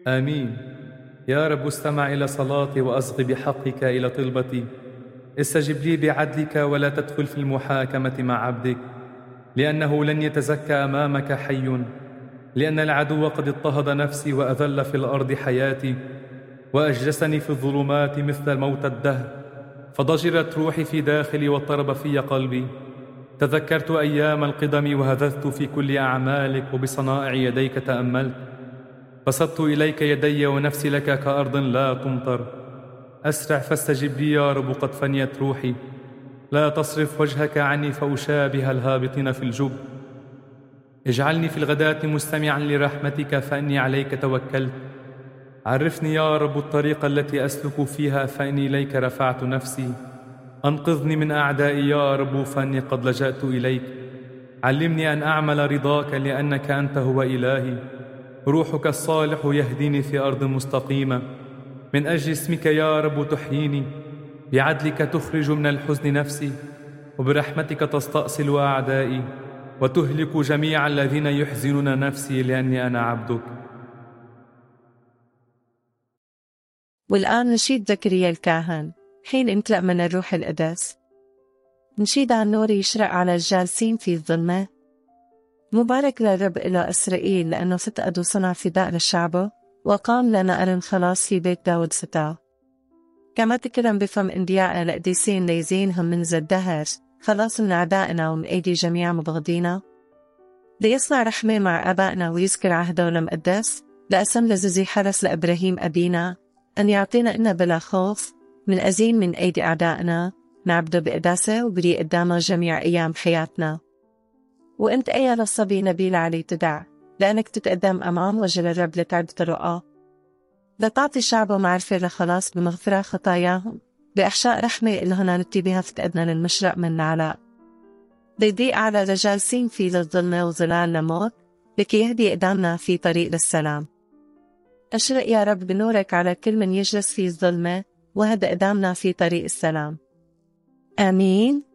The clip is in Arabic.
آمين. يا رب استمع إلى صلاتي وأصغ بحقك إلى طلبتي. استجب لي بعدلك ولا تدخل في المحاكمة مع عبدك، لأنه لن يتزكى أمامك حي. لأن العدو قد اضطهد نفسي وأذل في الأرض حياتي، وأجلسني في الظلمات مثل موت الدهر. فضجرت روحي في داخلي واضطرب في قلبي. تذكرت أيام القدم وهذثت في كل أعمالك، وبصنائع يديك تأملت. بسطت إليك يدي ونفسي لك كأرض لا تمطر. أسرع فاستجب لي يا رب، قد فنيت روحي. لا تصرف وجهك عني فأشابه الهابطين في الجب. اجعلني في الغداة مستمعا لرحمتك، فإني عليك توكلت. عرفني يا رب الطريق التي أسلك فيها، فإني إليك رفعت نفسي. أنقذني من أعدائي يا رب، فإني قد لجأت إليك. علمني أن أعمل رضاك، لأنك أنت هو إلهي. روحك الصالح يهديني في أرض مستقيمة. من أجل اسمك يا رب تحييني. بعدلك تخرج من الحزن نفسي، وبرحمتك تستأصل أعدائي، وتهلك جميع الذين يحزنون نفسي، لأني أنا عبدك. والآن نشيد زكريا الكاهن حين امتلأ من الروح القدس. نشيد عن نور يشرق على الجالسين في الظلمة. مبارك للرب إله إسرائيل، لأنه فتقد وصنع فداء لشعبه، وقام لنا قرن خلاص في بيت داود فتاه. كما تكرم بفم انبيائه لقديسين ليزينهم من ذا الدهر، خلاص من أعدائنا ومن أيدي جميع مبغضينا. ليصنع رحمة مع آبائنا ويذكر عهده المقدس، لأسم لزوزي حرس لإبراهيم أبينا، أن يعطينا إنا بلا خوف من أزين من أيدي أعدائنا، نعبده بقداسة وبريء قدامه جميع أيام حياتنا. وأنت أيها الصبي نبيل علي تدع، لأنك تتقدم أمام وجه الرب لتعد طرقه، لتعطي شعبه معرفة لخلاص بمغفرة خطاياهم، بإحشاء رحمة إلهنا نبتي بها فتقدنا للمشرق من العلاء. ليضيء على رجالسين في للظلمة وظلال لموت، لكي يهدي قدامنا في طريق للسلام. أشرق يا رب بنورك على كل من يجلس في الظلمة، وهدأ قدامنا في طريق السلام. آمين.